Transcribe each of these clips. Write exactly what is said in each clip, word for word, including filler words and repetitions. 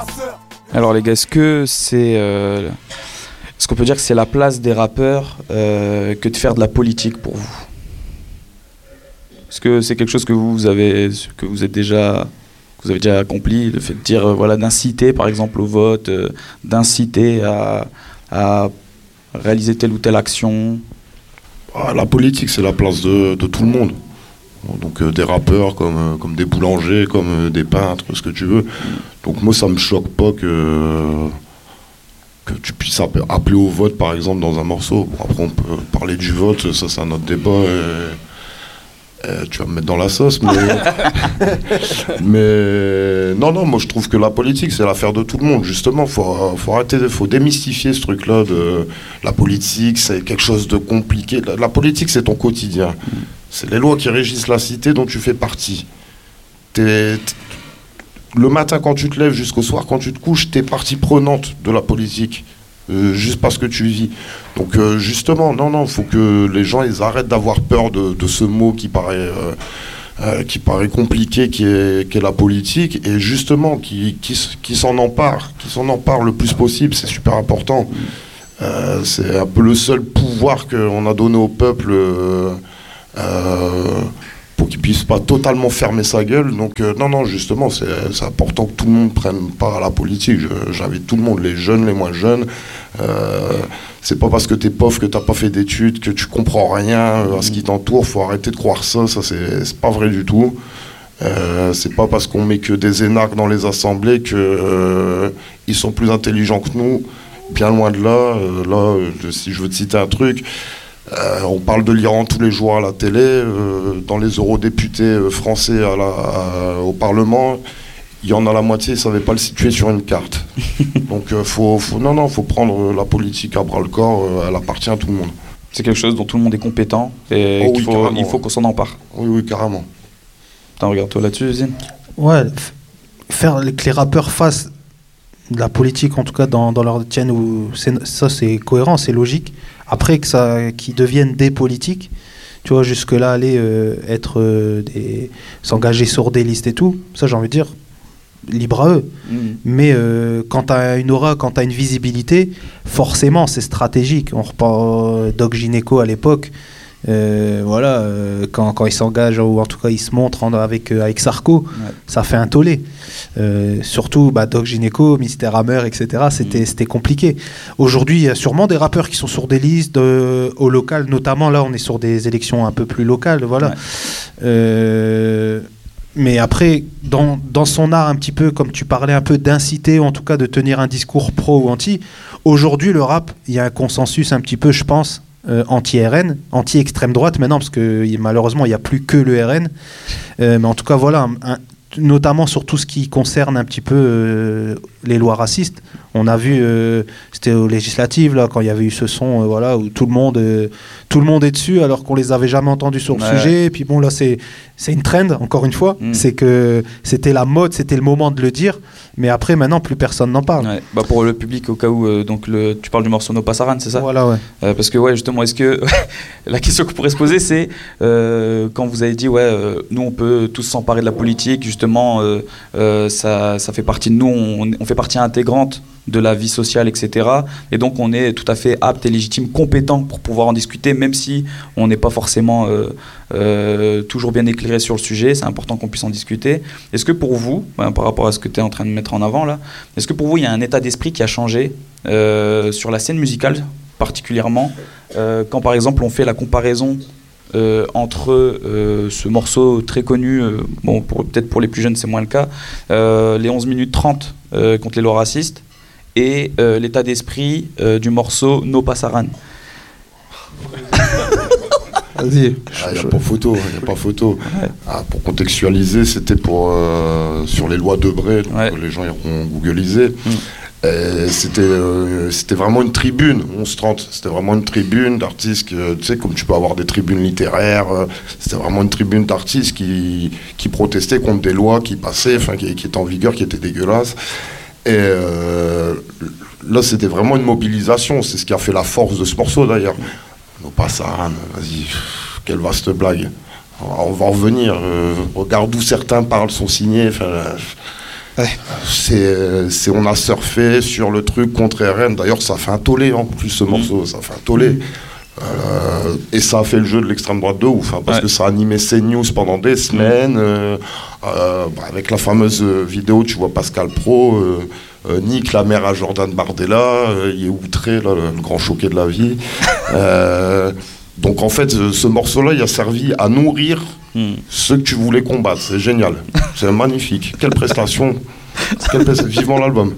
Alors les gars, est-ce que c'est... Euh, est-ce qu'on peut dire que c'est la place des rappeurs euh, que de faire de la politique pour vous ? Est-ce que c'est quelque chose que vous avez, que vous êtes déjà, que vous avez déjà accompli, le fait de dire, euh, voilà, d'inciter par exemple au vote, euh, d'inciter à, à réaliser telle ou telle action ? Ah, la politique, c'est la place de, de tout le monde. Donc euh, des rappeurs comme, euh, comme des boulangers, comme euh, des peintres, ce que tu veux. Donc moi, ça me choque pas que, que tu puisses appeler au vote, par exemple, dans un morceau. Bon, après, on peut parler du vote, ça c'est un autre débat. Et, et tu vas me mettre dans la sauce, mais... mais non, non, moi je trouve que la politique, c'est l'affaire de tout le monde, justement. Faut, faut arrêter, faut démystifier ce truc-là de la politique, c'est quelque chose de compliqué. La, la politique, c'est ton quotidien. C'est les lois qui régissent la cité dont tu fais partie. T'es, t'es, le matin quand tu te lèves jusqu'au soir quand tu te couches, t'es partie prenante de la politique, euh, juste parce que tu vis. Donc euh, justement, non, non, faut que les gens ils arrêtent d'avoir peur de, de ce mot qui paraît, euh, euh, qui paraît compliqué, qui est, qui est la politique, et justement qui, qui, qui s'en empare, qui s'en empare le plus possible, c'est super important. Euh, c'est un peu le seul pouvoir qu'on a donné au peuple. Euh, Euh, pour qu'il puisse pas totalement fermer sa gueule. Donc euh, non, non, justement, c'est, c'est important que tout le monde prenne part à la politique. Je, j'invite tout le monde, les jeunes, les moins jeunes. Euh, c'est pas parce que t'es pauvre que t'as pas fait d'études, que tu comprends rien à ce qui t'entoure. Faut arrêter de croire ça, ça c'est, c'est pas vrai du tout. Euh, c'est pas parce qu'on met que des énarques dans les assemblées que euh, ils sont plus intelligents que nous. Bien loin de là. Euh, là, euh, si je veux te citer un truc, Euh, on parle de l'Iran tous les jours à la télé, euh, dans les eurodéputés euh, français à la, à, au Parlement, il y en a la moitié, ils ne savaient pas le situer sur une carte. Donc euh, faut, faut, non, non, faut prendre la politique à bras-le-corps, euh, elle appartient à tout le monde. C'est quelque chose dont tout le monde est compétent et oh, qu'il oui, faut, il faut qu'on s'en empare. Oui, oui, carrément. T'en regardes toi là-dessus, Zine ? Ouais, f- faire que les rappeurs fassent de la politique, en tout cas dans, dans leur tienne, où c'est, ça c'est cohérent, c'est logique. Après que ça, qu'ils deviennent des politiques, tu vois, jusque-là, aller euh, être euh, des, s'engager sur des listes et tout, ça j'ai envie de dire, libre à eux. Mmh. Mais euh, quand t'as une aura, quand t'as une visibilité, forcément c'est stratégique. On repart Doc Gynéco à l'époque. Euh, voilà, euh, quand, quand il s'engage, ou en tout cas il se montre en, avec, euh, avec Sarko, ouais. Ça fait un tollé. Euh, surtout bah, Doc Gynéco, Mister Hammer, et cetera. C'était, mmh. c'était compliqué. Aujourd'hui, il y a sûrement des rappeurs qui sont sur des listes de, au local, notamment là on est sur des élections un peu plus locales. Voilà. Ouais. Euh, mais après, dans, dans son art, un petit peu comme tu parlais, un peu d'inciter, ou en tout cas de tenir un discours pro ou anti, aujourd'hui le rap, il y a un consensus un petit peu, je pense. Euh, anti-R N, anti-extrême droite maintenant, parce que y, malheureusement il n'y a plus que le R N, euh, mais en tout cas voilà, un, un, notamment sur tout ce qui concerne un petit peu euh, les lois racistes. On a vu, euh, c'était aux législatives là, quand il y avait eu ce son, euh, voilà, où tout le monde, euh, tout le monde est dessus, alors qu'on les avait jamais entendus sur le ouais. sujet. Et puis bon là c'est c'est une trend encore une fois, mmh. c'est que c'était la mode, c'était le moment de le dire. Mais après, maintenant, plus personne n'en parle. Ouais. Bah pour le public, au cas où, euh, donc le, tu parles du morceau No Pasaran, c'est ça ? Voilà, ouais. Euh, parce que, ouais, justement, est-ce que. La question qu'on pourrait se poser, c'est euh, quand vous avez dit, ouais, euh, nous, on peut tous s'emparer de la politique, justement, euh, euh, ça, ça fait partie de nous, on, on fait partie intégrante de la vie sociale, et cetera. Et donc, on est tout à fait apte et légitime, compétent pour pouvoir en discuter, même si on n'est pas forcément euh, euh, toujours bien éclairé sur le sujet. C'est important qu'on puisse en discuter. Est-ce que pour vous, ben, par rapport à ce que tu es en train de mettre en avant là, est-ce que pour vous, il y a un état d'esprit qui a changé euh, sur la scène musicale, particulièrement, euh, quand par exemple on fait la comparaison euh, entre euh, ce morceau très connu, euh, bon, pour, peut-être pour les plus jeunes c'est moins le cas, euh, les onze minutes trente euh, contre les lois racistes, et euh, l'état d'esprit euh, du morceau No Pasaran. Vas-y. Il ah, n'y a pas photo, il n'y a pas photo. Ouais. Ah, pour contextualiser, c'était pour, euh, sur les lois Debré, donc ouais. les gens iront googliser. Mm. Et c'était, euh, c'était vraiment une tribune, onze trente, c'était vraiment une tribune d'artistes, que, tu sais, comme tu peux avoir des tribunes littéraires, euh, c'était vraiment une tribune d'artistes qui, qui protestaient contre des lois qui passaient, enfin, qui, qui étaient en vigueur, qui étaient dégueulasses. Et euh, là, c'était vraiment une mobilisation, c'est ce qui a fait la force de ce morceau d'ailleurs. No Pasaran, vas-y, quelle vaste blague. On va en revenir. Euh, regarde d'où certains parlent, sont signés. Ouais. C'est, c'est, on a surfé sur le truc contre R N. D'ailleurs, ça fait un tollé en plus ce morceau, ça fait un tollé. Mmh. Euh, et ça a fait le jeu de l'extrême droite de ouf, hein, parce ouais. que ça a animé CNews pendant des semaines. Euh, euh, bah, avec la fameuse vidéo, tu vois Pascal Pro, euh, euh, nique la mère à Jordan Bardella, euh, il est outré, là, le, le grand choqué de la vie. euh, donc en fait, ce morceau-là, il a servi à nourrir mm. ceux que tu voulais combattre. C'est génial, c'est magnifique. Quelle prestation, Quelle prestation. Vivement l'album.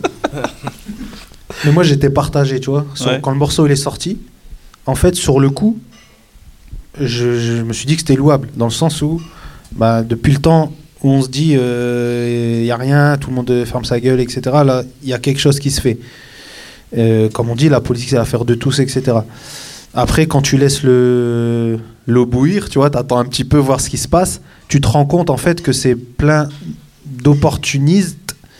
Mais moi, j'étais partagé, tu vois, sur, ouais. quand le morceau il est sorti. En fait, sur le coup, je, je me suis dit que c'était louable, dans le sens où, bah, depuis le temps où on se dit, il euh, n'y a rien, tout le monde ferme sa gueule, et cetera, là, il y a quelque chose qui se fait. Euh, comme on dit, la politique, c'est l'affaire de tous, et cetera. Après, quand tu laisses le, l'eau bouillir, tu vois, t'attends un petit peu voir ce qui se passe, tu te rends compte, en fait, que c'est plein d'opportunistes,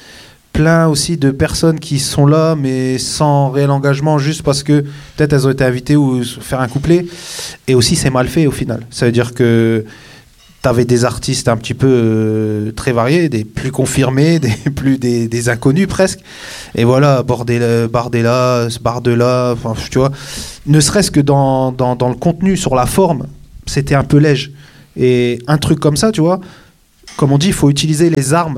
plein aussi de personnes qui sont là mais sans réel engagement, juste parce que peut-être elles ont été invitées ou faire un couplet, et aussi c'est mal fait au final. Ça veut dire que t'avais des artistes un petit peu euh, très variés, des plus confirmés, des plus des, des inconnus presque, et voilà, Bardella, Bardella, Bardella, enfin tu vois, ne serait-ce que dans, dans, dans le contenu, sur la forme, c'était un peu léger. Et un truc comme ça, tu vois, comme on dit, il faut utiliser les armes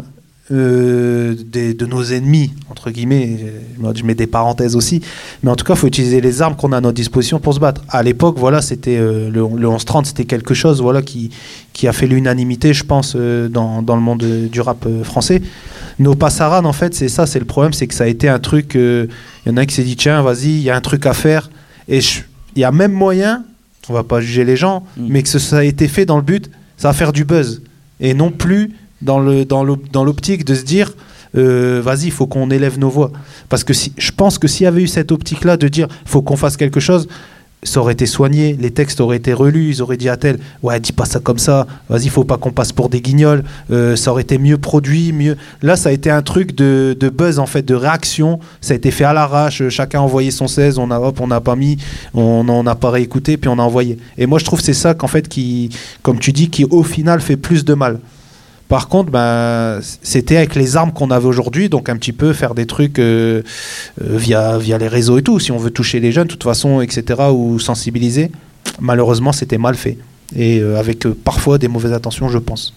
Euh, des, de nos ennemis, entre guillemets, je mets des parenthèses aussi, mais en tout cas il faut utiliser les armes qu'on a à notre disposition pour se battre. À l'époque, voilà, c'était euh, le, le onze trente, c'était quelque chose, voilà, qui, qui a fait l'unanimité, je pense, euh, dans, dans le monde du rap euh, français. Nos Passaran, en fait, c'est ça, c'est le problème, c'est que ça a été un truc, il euh, y en a un qui s'est dit tiens, vas-y, il y a un truc à faire, et il y a même moyen, on va pas juger les gens, mmh. mais que ce, ça a été fait dans le but, ça va faire du buzz, et non plus dans, le, dans, l'op- dans l'optique de se dire euh, vas-y, il faut qu'on élève nos voix. Parce que si, je pense que s'il y avait eu cette optique-là de dire il faut qu'on fasse quelque chose, ça aurait été soigné, les textes auraient été relus, ils auraient dit à tel ouais, dis pas ça comme ça, vas-y, il faut pas qu'on passe pour des guignols, euh, ça aurait été mieux produit, mieux. Là, ça a été un truc de, de buzz, en fait, de réaction, ça a été fait à l'arrache, chacun a envoyé son seize, on a, hop, on n'a pas mis, on n'a pas réécouté, puis on a envoyé. Et moi, je trouve que c'est ça qu'en fait, qui, comme tu dis, qui au final fait plus de mal. Par contre, ben, c'était avec les armes qu'on avait aujourd'hui, donc un petit peu faire des trucs euh, euh, via, via les réseaux et tout, si on veut toucher les jeunes, de toute façon, et cetera, ou sensibiliser. Malheureusement, c'était mal fait, et euh, avec euh, parfois des mauvaises intentions, je pense.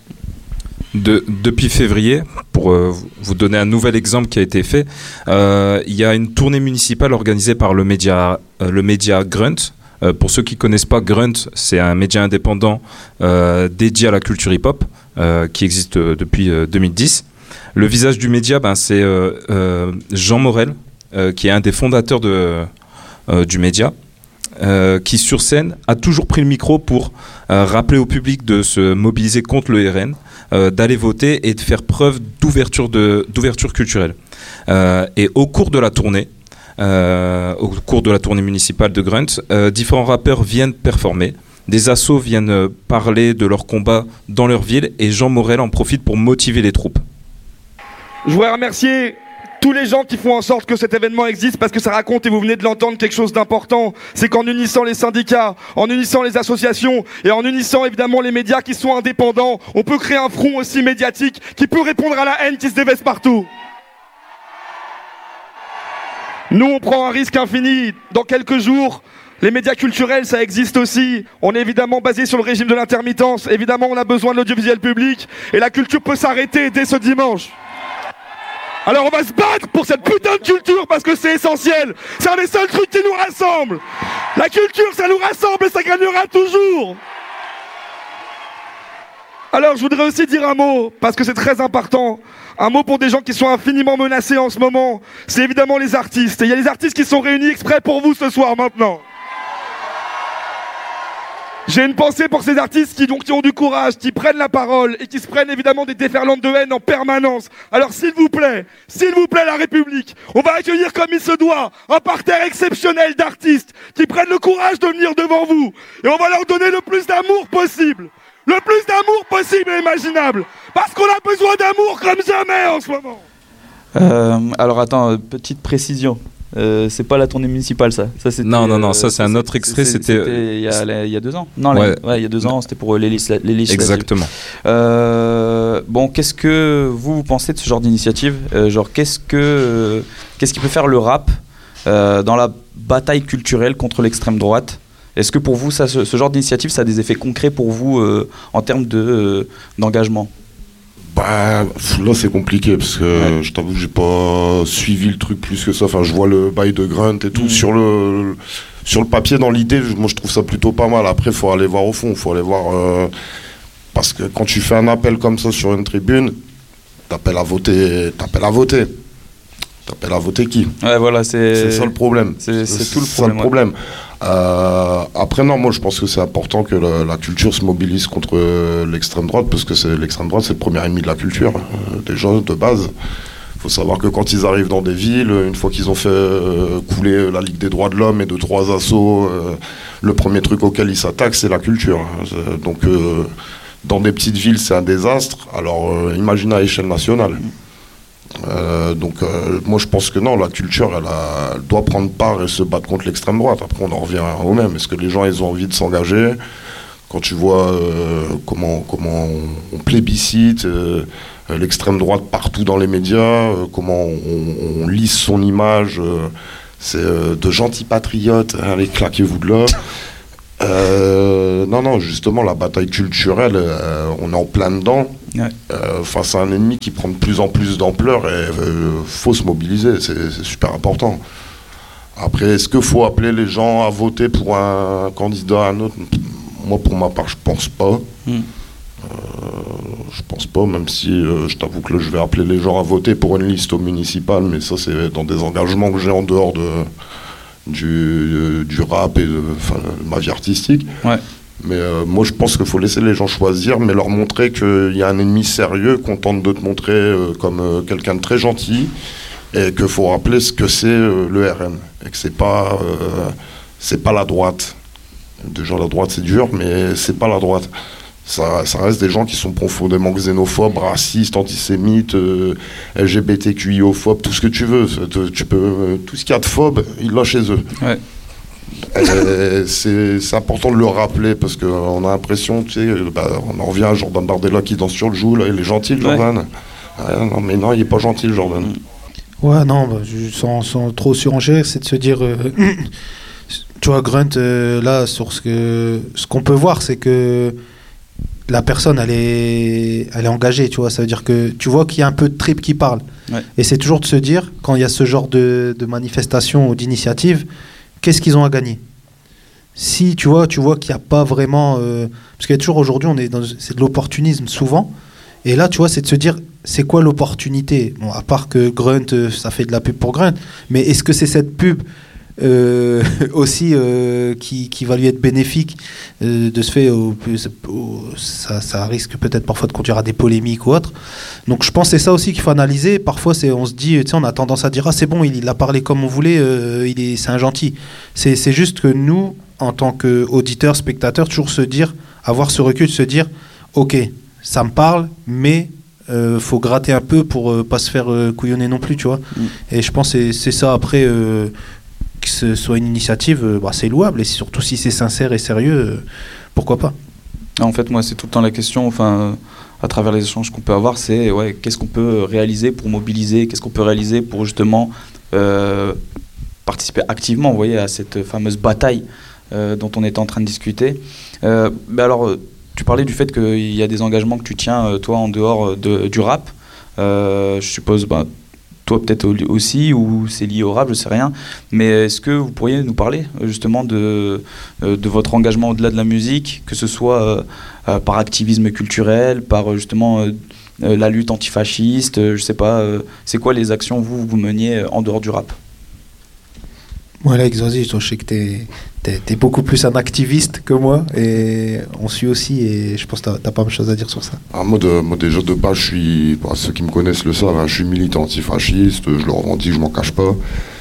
De, depuis février, pour euh, vous donner un nouvel exemple qui a été fait, euh, il y a une tournée municipale organisée par le média, euh, le média Grunt. Euh, pour ceux qui ne connaissent pas, Grunt, c'est un média indépendant euh, dédié à la culture hip-hop euh, qui existe euh, depuis euh, deux mille dix. Le visage du média, ben, c'est euh, euh, Jean Morel, euh, qui est un des fondateurs de, euh, du média, euh, qui sur scène a toujours pris le micro pour euh, rappeler au public de se mobiliser contre le R N, euh, d'aller voter et de faire preuve d'ouverture, de, d'ouverture culturelle. Euh, et au cours de la tournée, Euh, au cours de la tournée municipale de Grunt, euh, différents rappeurs viennent performer, des assos viennent euh, parler de leur combat dans leur ville, et Jean Morel en profite pour motiver les troupes. Je voudrais remercier tous les gens qui font en sorte que cet événement existe, parce que ça raconte, et vous venez de l'entendre, quelque chose d'important. C'est qu'en unissant les syndicats, en unissant les associations et en unissant évidemment les médias qui sont indépendants, on peut créer un front aussi médiatique qui peut répondre à la haine qui se déverse partout. Nous, on prend un risque infini. Dans quelques jours, les médias culturels, ça existe aussi. On est évidemment basé sur le régime de l'intermittence. Évidemment, on a besoin de l'audiovisuel public. Et la culture peut s'arrêter dès ce dimanche. Alors on va se battre pour cette putain de culture, parce que c'est essentiel. C'est un des seuls trucs qui nous rassemble. La culture, ça nous rassemble et ça gagnera toujours. Alors je voudrais aussi dire un mot, parce que c'est très important. Un mot pour des gens qui sont infiniment menacés en ce moment. C'est évidemment les artistes. Et il y a les artistes qui sont réunis exprès pour vous ce soir maintenant. J'ai une pensée pour ces artistes qui, donc, qui ont du courage, qui prennent la parole et qui se prennent évidemment des déferlantes de haine en permanence. Alors s'il vous plaît, s'il vous plaît la République, on va accueillir comme il se doit un parterre exceptionnel d'artistes qui prennent le courage de venir devant vous. Et on va leur donner le plus d'amour possible. Le plus d'amour possible et imaginable. Parce qu'on a besoin d'amour comme jamais en ce moment. Euh, alors attends, petite précision. Euh, c'est pas la tournée municipale, ça. ça c'était, non, non, non, ça euh, c'est un autre extrait. C'était, c'était il, y a, il y a deux ans. Non, ouais. les, ouais, il y a deux ans, c'était pour les, législa- les législatives. Exactement. Euh, bon, qu'est-ce que vous, vous pensez de ce genre d'initiative ? euh, Genre, qu'est-ce que, euh, qu'est-ce qui peut faire le rap euh, dans la bataille culturelle contre l'extrême droite ? Est-ce que pour vous, ça, ce, ce genre d'initiative, ça a des effets concrets pour vous euh, en termes de, euh, d'engagement ? Bah, là c'est compliqué parce que ouais. je t'avoue que j'ai pas suivi le truc plus que ça. Enfin, je vois le bail de Grunt et tout mmh. sur le sur le papier. Dans l'idée, moi je trouve ça plutôt pas mal. Après, faut aller voir au fond, faut aller voir euh, parce que quand tu fais un appel comme ça sur une tribune, t'appelles à voter, t'appelles à voter, t'appelles à voter qui ? Ouais, voilà, c'est c'est ça le problème. C'est, c'est, c'est tout le ça problème. Le problème. Ouais. Euh, après non, moi je pense que c'est important que la, la culture se mobilise contre euh, l'extrême droite parce que c'est, l'extrême droite c'est le premier ennemi de la culture euh, déjà de base. Il faut savoir que quand ils arrivent dans des villes, une fois qu'ils ont fait euh, couler la Ligue des droits de l'homme et deux trois assauts, euh, le premier truc auquel ils s'attaquent c'est la culture. Donc euh, dans des petites villes c'est un désastre, alors euh, imagine à échelle nationale. Euh, donc euh, moi je pense que non, la culture elle, a, elle doit prendre part et se battre contre l'extrême droite. Après on en revient au même, est-ce que les gens ils ont envie de s'engager quand tu vois euh, comment, comment on, on plébiscite euh, l'extrême droite partout dans les médias, euh, comment on, on lisse son image, euh, c'est euh, de gentils patriotes, hein, allez claquez-vous de là. Euh, non, non, justement, la bataille culturelle, euh, on est en plein dedans, ouais. euh, face à un ennemi qui prend de plus en plus d'ampleur et euh, faut se mobiliser, c'est, c'est super important. Après, est-ce qu'il faut appeler les gens à voter pour un candidat à un autre ? Moi, pour ma part, je pense pas. Mm. Euh, je pense pas, même si euh, je t'avoue que là, je vais appeler les gens à voter pour une liste au municipal, mais ça, c'est dans des engagements que j'ai en dehors de... Du, du rap et de, enfin, de ma vie artistique. Ouais. Mais euh, moi je pense qu'il faut laisser les gens choisir, mais leur montrer qu'il y a un ennemi sérieux qu'on tente de te montrer euh, comme euh, quelqu'un de très gentil et qu'il faut rappeler ce que c'est euh, le R N et que c'est pas, euh, c'est pas la droite. Déjà la droite c'est dur, mais c'est pas la droite. Ça, ça reste des gens qui sont profondément xénophobes, racistes, antisémites, euh, L G B T Q I-ophobes, tout ce que tu veux. Tu peux, euh, tout ce qu'il y a de phobe, ils l'ont chez eux. Ouais. Et c'est, c'est important de le rappeler parce qu'on a l'impression, tu sais, bah, on en revient à Jordan Bardella qui danse sur le joug, là, il est gentil le Jordan. Ouais. Ah, non, mais non, il n'est pas gentil le Jordan. Ouais, non, bah, sans, sans trop surenchérir, c'est de se dire... Euh, tu vois, Grunt, euh, là, sur ce, que, ce qu'on peut voir, c'est que la personne, elle est, elle est engagée, tu vois. Ça veut dire que tu vois qu'il y a un peu de trip qui parle. Ouais. Et c'est toujours de se dire, quand il y a ce genre de, de manifestation ou d'initiative, qu'est-ce qu'ils ont à gagner ? Si, tu vois, tu vois qu'il n'y a pas vraiment... Euh, parce qu'il y a toujours, aujourd'hui, on est dans, c'est de l'opportunisme, souvent. Et là, tu vois, c'est de se dire, c'est quoi l'opportunité ? Bon, à part que Grunt, ça fait de la pub pour Grunt, mais est-ce que c'est cette pub Euh, aussi euh, qui, qui va lui être bénéfique euh, de ce fait au, au, ça, ça risque peut-être parfois de conduire à des polémiques ou autre. Donc je pense que c'est ça aussi qu'il faut analyser. Parfois c'est, on se dit, tu sais, on a tendance à dire ah c'est bon, il, il a parlé comme on voulait, euh, il est, c'est un gentil. C'est, c'est juste que nous, en tant qu'auditeurs, spectateurs, toujours se dire, avoir ce recul, se dire ok, ça me parle, mais euh, faut gratter un peu pour euh, pas se faire euh, couillonner non plus, tu vois. Mm. Et je pense que c'est, c'est ça après. Euh, que ce soit une initiative, euh, bah, c'est louable, et surtout si c'est sincère et sérieux, euh, pourquoi pas. En fait, moi, c'est tout le temps la question, enfin, à travers les échanges qu'on peut avoir, c'est ouais, qu'est-ce qu'on peut réaliser pour mobiliser, qu'est-ce qu'on peut réaliser pour justement euh, participer activement, vous voyez, à cette fameuse bataille euh, dont on était en train de discuter. Euh, bah alors, tu parlais du fait qu'il y a des engagements que tu tiens, toi, en dehors de, du rap. Euh, je suppose... Bah, toi peut-être aussi, ou c'est lié au rap, je sais rien, mais est-ce que vous pourriez nous parler justement de, de votre engagement au-delà de la musique, que ce soit euh, par activisme culturel, par justement euh, la lutte antifasciste, je sais pas, euh, c'est quoi les actions vous, vous meniez en dehors du rap ? Voilà, Exorzi, je sais que t'es, t'es, t'es beaucoup plus un activiste que moi, et on suit aussi, et je pense que t'as, t'as pas mal de choses à dire sur ça. Ah, moi, de, moi, déjà, de base, je suis, bah, ceux qui me connaissent le savent, hein, je suis militant antifasciste, je le revendique, je m'en cache pas.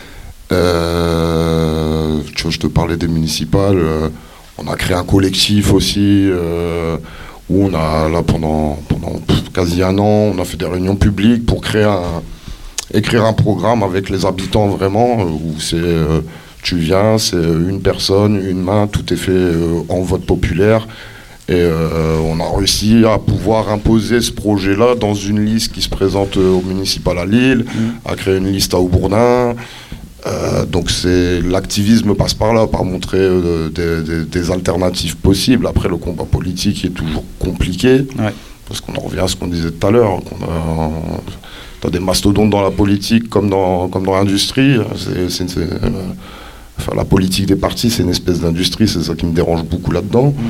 Euh, tu vois, je te parlais des municipales, euh, on a créé un collectif aussi, euh, où on a, là, pendant, pendant pff, quasi un an, on a fait des réunions publiques pour créer un, écrire un programme avec les habitants vraiment, où c'est, euh, tu viens, c'est une personne, une main, tout est fait euh, en vote populaire. Et euh, on a réussi à pouvoir imposer ce projet-là dans une liste qui se présente au municipal à Lille, mmh. à créer une liste à Aubourdin. Euh, donc c'est, l'activisme passe par là, par montrer euh, des, des, des alternatives possibles. Après, le combat politique est toujours compliqué, ouais. parce qu'on en revient à ce qu'on disait tout à l'heure. Qu'on a, t'as des mastodontes dans la politique comme dans, comme dans l'industrie. C'est, c'est, c'est, euh, enfin, la politique des partis, c'est une espèce d'industrie, c'est ça qui me dérange beaucoup là-dedans. Mmh.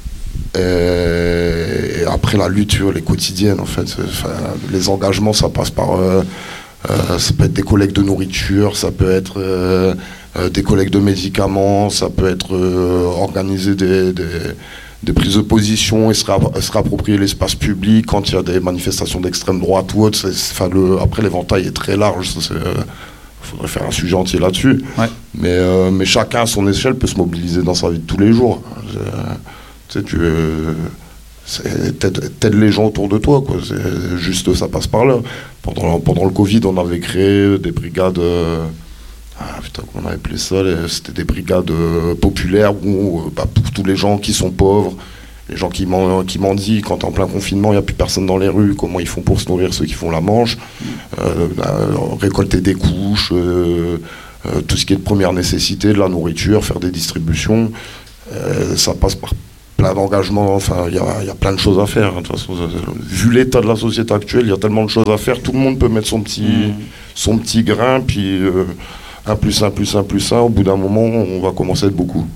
Et, et après, la lutte, elle est quotidienne, en fait. Enfin, les engagements, ça passe par... Euh, Euh, ça peut être des collectes de nourriture, ça peut être euh, euh, des collectes de médicaments, ça peut être euh, organiser des, des, des prises de position et se, ra- se réapproprier l'espace public quand il y a des manifestations d'extrême droite ou autre. C'est, c'est, enfin, le, après, l'éventail est très large. Il euh, faudrait faire un sujet entier là-dessus. Ouais. Mais, euh, mais chacun à son échelle peut se mobiliser dans sa vie de tous les jours. Euh, tu sais, tu... Euh, T'aides, t'aides les gens autour de toi, quoi. C'est juste, ça passe par là. Pendant, pendant le Covid, on avait créé des brigades. Euh, ah putain, comment on avait appelé ça les, C'était des brigades euh, populaires où, euh, bah, pour tous les gens qui sont pauvres, les gens qui, men, qui mendient, quand t'es en plein confinement, il n'y a plus personne dans les rues, comment ils font pour se nourrir, ceux qui font la manche, euh, bah, récolter des couches, euh, euh, tout ce qui est de première nécessité, de la nourriture, faire des distributions. Euh, ça passe par plein d'engagements, enfin, il y a, y a plein de choses à faire. Hein, de toute façon, vu l'état de la société actuelle, il y a tellement de choses à faire, tout le monde peut mettre son petit, mmh. son petit grain, puis euh, un plus un plus un plus un, au bout d'un moment, on va commencer à être beaucoup.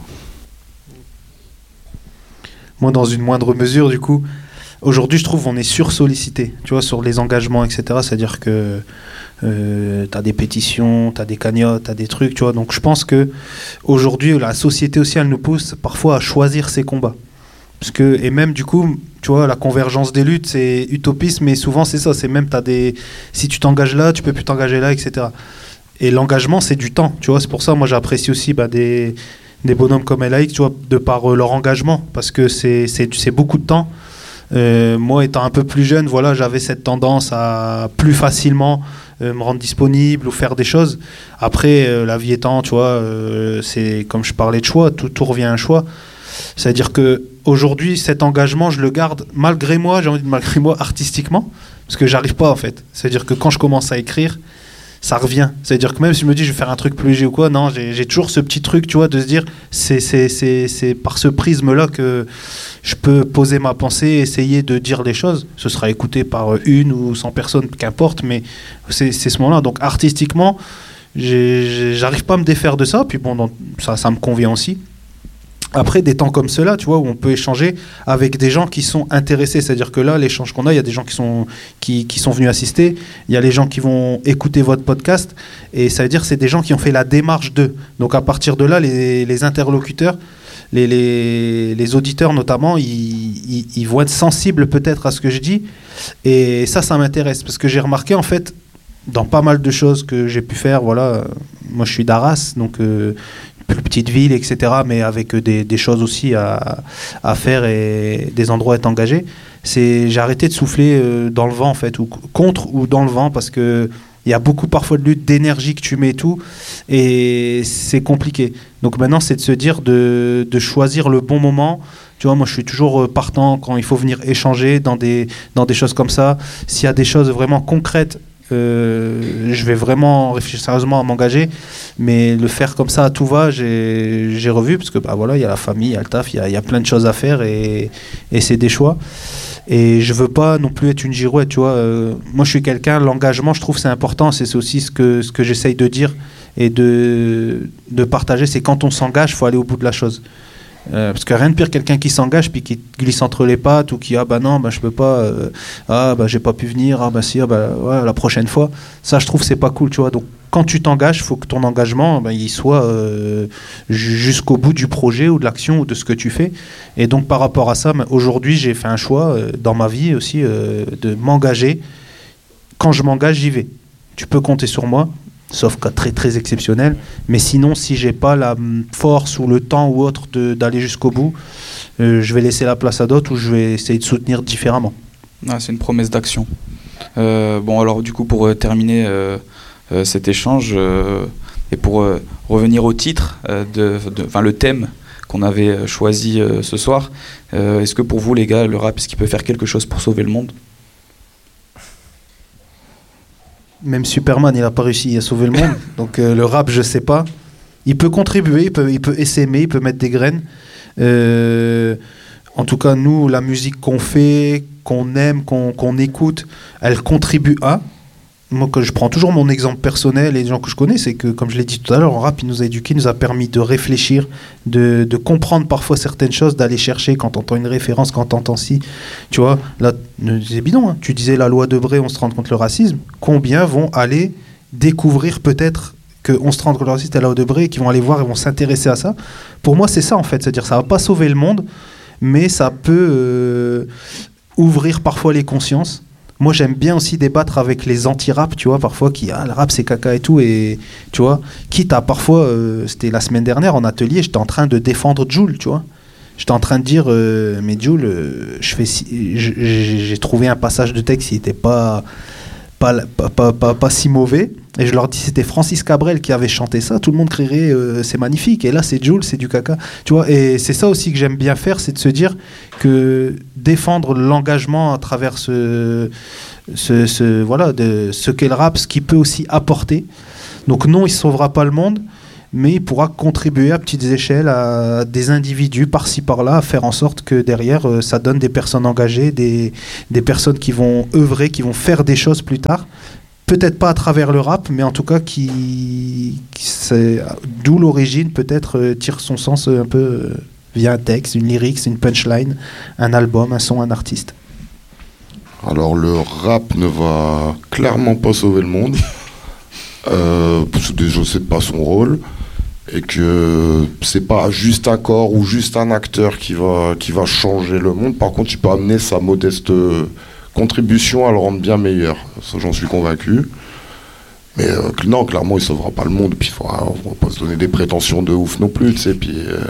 Moi, dans une moindre mesure, du coup, aujourd'hui, je trouve qu'on est sursollicité, tu vois, sur les engagements, et cetera. C'est-à-dire que euh, tu as des pétitions, tu as des cagnottes, tu as des trucs, tu vois. Donc, je pense qu'aujourd'hui, la société aussi, elle nous pousse parfois à choisir ses combats. Parce que, et même du coup, tu vois, la convergence des luttes, c'est utopiste, mais souvent c'est ça, c'est même, t'as des, si tu t'engages là, tu peux plus t'engager là, et cetera. Et l'engagement, c'est du temps, tu vois, c'est pour ça, moi j'apprécie aussi bah, des, des bonhommes comme L A X, tu vois, de par euh, leur engagement, parce que c'est, c'est, c'est beaucoup de temps. Euh, moi, étant un peu plus jeune, voilà, j'avais cette tendance à plus facilement euh, me rendre disponible ou faire des choses. Après, euh, la vie étant, tu vois, euh, c'est comme je parlais de choix, tout, tout revient à un choix. C'est-à-dire qu'aujourd'hui, cet engagement, je le garde malgré moi, j'ai envie de dire malgré moi, artistiquement, parce que j'arrive pas en fait. C'est-à-dire que quand je commence à écrire, ça revient. C'est-à-dire que même si je me dis je vais faire un truc plus léger ou quoi, non, j'ai, j'ai toujours ce petit truc, tu vois, de se dire c'est, c'est, c'est, c'est par ce prisme-là que je peux poser ma pensée, essayer de dire les choses. Ce sera écouté par une ou cent personnes, qu'importe, mais c'est, c'est ce moment-là. Donc artistiquement, j'ai, j'ai, j'arrive pas à me défaire de ça, puis bon, donc, ça, ça me convient aussi. Après, des temps comme ceux-là, tu vois, où on peut échanger avec des gens qui sont intéressés. C'est-à-dire que là, l'échange qu'on a, il y a des gens qui sont, qui, qui sont venus assister. Il y a les gens qui vont écouter votre podcast. Et ça veut dire que c'est des gens qui ont fait la démarche d'eux. Donc, à partir de là, les, les interlocuteurs, les, les, les auditeurs notamment, ils, ils, ils vont être sensibles peut-être à ce que je dis. Et ça, ça m'intéresse. Parce que j'ai remarqué, en fait, dans pas mal de choses que j'ai pu faire, voilà, moi, je suis d'Arras, donc... Euh, plus petite ville, et cetera, mais avec des, des choses aussi à, à faire et des endroits à être engagés. C'est, j'ai arrêté de souffler euh, dans le vent, en fait, ou contre ou dans le vent, parce qu'il y a beaucoup parfois de lutte, d'énergie que tu mets et tout, et c'est compliqué. Donc maintenant, c'est de se dire de, de choisir le bon moment. Tu vois, moi, je suis toujours partant quand il faut venir échanger dans des, dans des choses comme ça. S'il y a des choses vraiment concrètes, Euh, je vais vraiment réfléchir sérieusement à m'engager, mais le faire comme ça à tout va, j'ai, j'ai revu, parce que bah, voilà, il y a la famille, il y a le taf, il y a, il y a plein de choses à faire, et, et c'est des choix. Et je veux pas non plus être une girouette, tu vois. Euh, moi, je suis quelqu'un, l'engagement, je trouve c'est important, c'est, c'est aussi ce que, ce que j'essaye de dire et de, de partager, c'est quand on s'engage, il faut aller au bout de la chose. Euh, parce que rien de pire quelqu'un qui s'engage puis qui glisse entre les pattes ou qui ah bah non bah je peux pas euh, ah bah j'ai pas pu venir ah bah si ah bah ouais, la prochaine fois, ça je trouve c'est pas cool, tu vois. Donc quand tu t'engages, il faut que ton engagement bah, il soit euh, jusqu'au bout du projet ou de l'action ou de ce que tu fais. Et donc par rapport à ça, bah, aujourd'hui j'ai fait un choix euh, dans ma vie aussi euh, de m'engager. Quand je m'engage, j'y vais. Tu peux compter sur moi, sauf cas très très exceptionnel, mais sinon si j'ai pas la force ou le temps ou autre de, d'aller jusqu'au bout, euh, je vais laisser la place à d'autres ou je vais essayer de soutenir différemment. Ah, c'est une promesse d'action. Euh, bon, alors du coup, pour euh, terminer euh, euh, cet échange euh, et pour euh, revenir au titre, euh, de, de, enfin le thème qu'on avait choisi euh, ce soir, euh, est-ce que pour vous, les gars, le rap, est-ce qu'il peut faire quelque chose pour sauver le monde ? Même Superman, il n'a pas réussi à sauver le monde. Donc euh, le rap, je sais pas. Il peut contribuer, il peut, il peut essaimer, il peut mettre des graines. Euh, en tout cas, nous, la musique qu'on fait, qu'on aime, qu'on, qu'on écoute, elle contribue à. Moi, que je prends toujours mon exemple personnel et les gens que je connais, c'est que, comme je l'ai dit tout à l'heure, en rap, il nous a éduqués, il nous a permis de réfléchir, de, de comprendre parfois certaines choses, d'aller chercher quand on entend une référence, quand on entend ci. Tu vois, là, c'est bidon. Hein. Tu disais la loi de Bré, on se rend contre le racisme. Combien vont aller découvrir peut-être qu'on se rend contre le racisme à la loi de Bré, qui vont aller voir et vont s'intéresser à ça. Pour moi, c'est ça, en fait. C'est-à-dire, ça va pas sauver le monde, mais ça peut euh, ouvrir parfois les consciences. Moi, j'aime bien aussi débattre avec les anti-rap, tu vois, parfois, qui, ah, le rap, c'est caca et tout, et, tu vois, quitte à parfois, euh, c'était la semaine dernière, en atelier, j'étais en train de défendre Jul, tu vois. J'étais en train de dire, euh, mais Jul, euh, je fais si, j'ai, j'ai trouvé un passage de texte qui n'était pas, pas, pas, pas, pas, pas si mauvais, et je leur dis, c'était Francis Cabrel qui avait chanté ça, tout le monde crierait, euh, c'est magnifique, et là, c'est Jul, c'est du caca, tu vois, et c'est ça aussi que j'aime bien faire, c'est de se dire que défendre l'engagement à travers ce, ce, ce, voilà, de, ce qu'est le rap, ce qu'il peut aussi apporter. Donc non, il ne sauvera pas le monde, mais il pourra contribuer à petites échelles à des individus par-ci par-là, à faire en sorte que derrière, euh, ça donne des personnes engagées, des, des personnes qui vont œuvrer, qui vont faire des choses plus tard. Peut-être pas à travers le rap, mais en tout cas, qui, qui c'est, d'où l'origine, peut-être, euh, tire son sens un peu... Euh, via un texte, une lyrics, une punchline, un album, un son, un artiste. Alors le rap ne va clairement pas sauver le monde, euh, parce que déjà c'est pas son rôle, et que c'est pas juste un corps ou juste un acteur qui va, qui va changer le monde. Par contre, il peut amener sa modeste contribution à le rendre bien meilleur. Ça, j'en suis convaincu. Mais euh, non, clairement, il sauvera pas le monde. Puis il faudra, on va pas se donner des prétentions de ouf non plus, tu sais. Puis euh,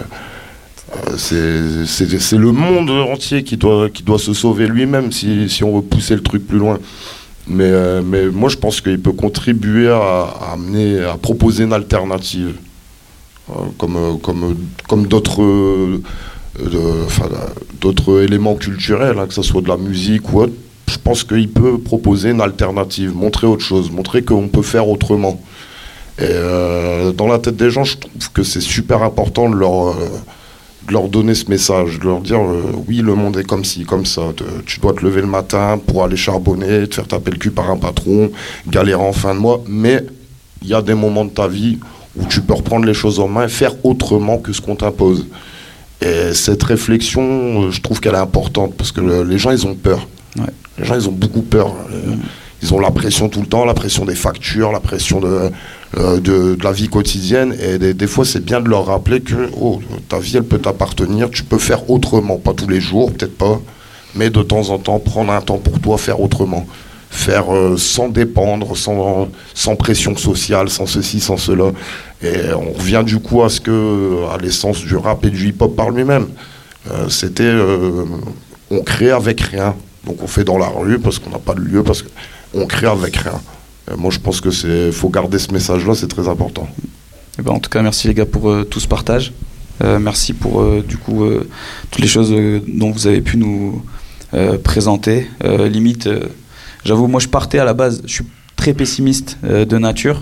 C'est, c'est, c'est le monde entier qui doit, qui doit se sauver lui-même si, si on veut pousser le truc plus loin. Mais, euh, mais moi, je pense qu'il peut contribuer à, à, amener, à proposer une alternative. Euh, comme, euh, comme, comme d'autres, euh, de, enfin, d'autres éléments culturels, hein, que ce soit de la musique ou autre. Je pense qu'il peut proposer une alternative, montrer autre chose, montrer qu'on peut faire autrement. Et euh, dans la tête des gens, je trouve que c'est super important de leur... Euh, de leur donner ce message, de leur dire euh, oui, le monde est comme ci, comme ça, de, tu dois te lever le matin pour aller charbonner, te faire taper le cul par un patron, galérer en fin de mois, mais il y a des moments de ta vie où tu peux reprendre les choses en main et faire autrement que ce qu'on t'impose. Et cette réflexion, euh, je trouve qu'elle est importante, parce que le, les gens, ils ont peur. Ouais. Les gens, ils ont beaucoup peur. Mmh. Ils ont la pression tout le temps, la pression des factures, la pression de, euh, de, de la vie quotidienne. Et des, des fois, c'est bien de leur rappeler que oh, ta vie, elle peut t'appartenir. Tu peux faire autrement. Pas tous les jours, peut-être pas. Mais de temps en temps, prendre un temps pour toi, faire autrement. Faire euh, sans dépendre, sans, sans pression sociale, sans ceci, sans cela. Et on revient du coup à, ce que, à l'essence du rap et du hip-hop par lui-même. Euh, c'était... Euh, on crée avec rien. Donc on fait dans la rue parce qu'on n'a pas de lieu, parce que on crée avec rien. Euh, moi, je pense que c'est, faut garder ce message-là, c'est très important. Et ben, en tout cas, merci les gars pour euh, tout ce partage. Euh, merci pour euh, du coup euh, toutes les choses euh, dont vous avez pu nous euh, présenter. Euh, limite, euh, j'avoue, moi, je partais à la base, je suis très pessimiste euh, de nature,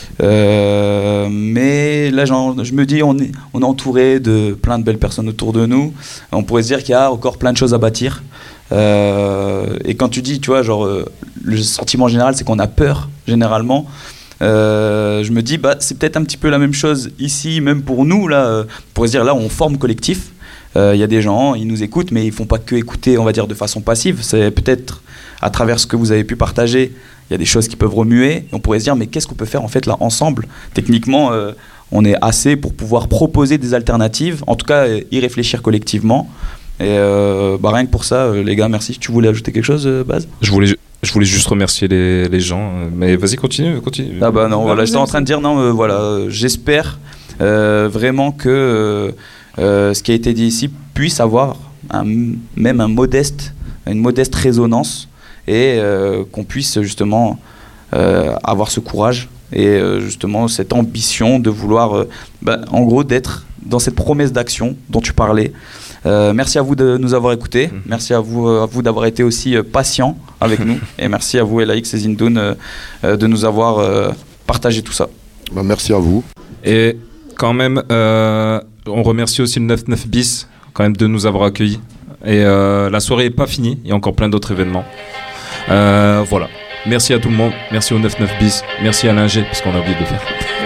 euh, mais là, genre, je me dis, on est, on est entouré de plein de belles personnes autour de nous. On pourrait se dire qu'il y a encore plein de choses à bâtir. Euh, et quand tu dis, tu vois, genre, euh, le sentiment général, c'est qu'on a peur, généralement. Euh, je me dis, bah, c'est peut-être un petit peu la même chose ici, même pour nous, là. Euh, on pourrait se dire, là, on forme collectif. Il euh, y a des gens, ils nous écoutent, mais ils font pas que écouter, on va dire, de façon passive. C'est peut-être, à travers ce que vous avez pu partager, il y a des choses qui peuvent remuer. Et on pourrait se dire, mais qu'est-ce qu'on peut faire, en fait, là, ensemble ? Techniquement, euh, on est assez pour pouvoir proposer des alternatives, en tout cas, euh, y réfléchir collectivement. Et euh, bah rien que pour ça, euh, les gars, merci. Tu voulais ajouter quelque chose, euh, Baz ? Je voulais, je voulais juste remercier les, les gens. Euh, mais vas-y, continue, continue. Ah bah non, voilà, j'étais en train de dire, non, euh, voilà, euh, j'espère euh, vraiment que euh, euh, ce qui a été dit ici puisse avoir un, même un modeste, une modeste résonance. et euh, qu'on puisse justement euh, avoir ce courage et euh, justement cette ambition de vouloir, euh, bah, en gros, d'être dans cette promesse d'action dont tu parlais. Euh, merci à vous de nous avoir écoutés, mmh. merci à vous, à vous d'avoir été aussi euh, patient avec nous, et merci à vous Elaïx et Zindoun euh, euh, de nous avoir euh, partagé tout ça. Bah, merci à vous. Et quand même, euh, on remercie aussi le neuf neuf bis quand même de nous avoir accueillis. Et euh, la soirée n'est pas finie, il y a encore plein d'autres événements. Euh, voilà. Merci à tout le monde, merci au neuf neuf bis, merci à l'ingé, parce qu'on a oublié de le faire.